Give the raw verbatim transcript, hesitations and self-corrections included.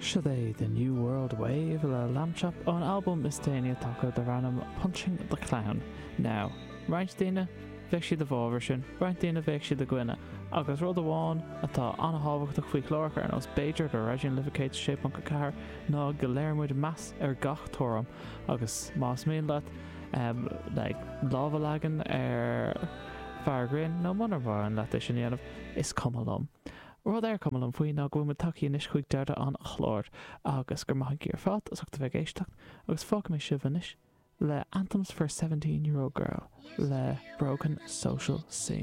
Should they the New World Wave le Lamb Chop an album is déine take de random Punching the Clown. Now, right déine bheith si de bhábhar sin, right déine bheith si de gcuine, agus rud amháin atá anhabhacht a chuí chlárcha ar nos Beiidir go réisin lificate sé an go ceathar ná go léirmuid meas ar gach tóram agus más míon leat um, like, lábha legan ar feargrain nó manar bhar an leat sin dhéanamh is cumallum. Rud ar cumallum faoin ná go bhfuil taí inis chuig deirde an chlár agus gur maithí ar fad as achta bheith éisteach agus fág mé sibhanis le Anthems for a seventeen-year-old girl le Broken Social Scene.